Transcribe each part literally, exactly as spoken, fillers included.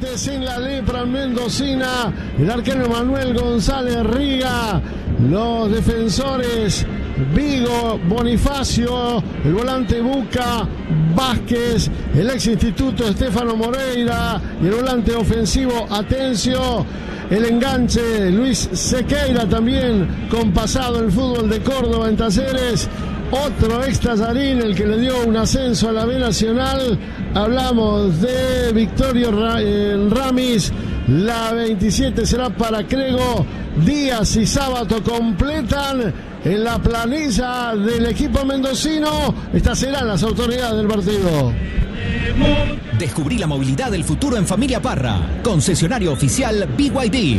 Gigantes en la lepra mendocina. El arquero Manuel González Riga. Los defensores Vigo, Bonifacio, el volante Buca, Vázquez, el ex instituto Estefano Moreira y el volante ofensivo Atencio. El enganche Luis Sequeira, también con pasado en el fútbol de Córdoba en Talleres. Otro ex Tallarín, el que le dio un ascenso a la B Nacional. Hablamos de Victorio Ramis. La veintisiete será para Crego. Díaz y Sábato completan en la planilla del equipo mendocino. Estas serán las autoridades del partido. Descubrí la movilidad del futuro en Familia Parra. Concesionario oficial B Y D.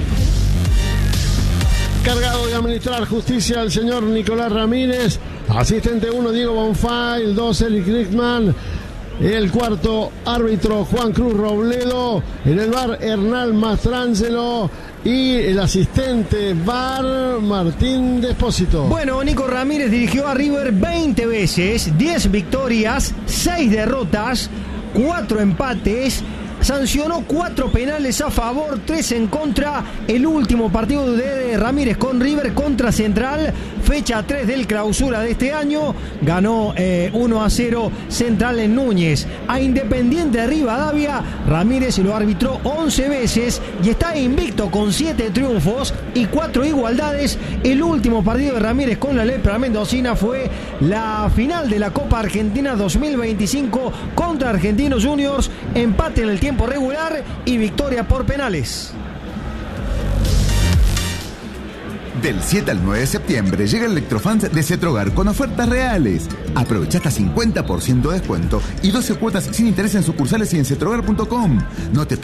Cargado de administrar justicia el señor Nicolás Ramírez. Asistente uno, Diego Bonfay. El dos, Eric Rickman. El cuarto árbitro, Juan Cruz Robledo. En el bar, Hernán Mastrangelo. Y el asistente bar, Martín Despósito. Bueno, Nico Ramírez dirigió a River veinte veces, diez victorias, seis derrotas, cuatro empates. Sancionó cuatro penales a favor, tres en contra. El último partido de Ramírez con River contra Central, fecha tres del clausura de este año. Ganó eh, uno a cero Central en Núñez. A Independiente de Rivadavia, Ramírez lo arbitró once veces y está invicto con siete triunfos y cuatro igualdades. El último partido de Ramírez con la lepra mendocina fue la final de la Copa Argentina dos mil veinticinco contra Argentinos Juniors. Empate en el tiempo regular y victoria por penales. Del siete al nueve de septiembre llega el Electrofans de Cetrogar con ofertas reales. Aprovecha hasta cincuenta por ciento de descuento y doce cuotas sin interés en sucursales y en cetrogar punto com. No te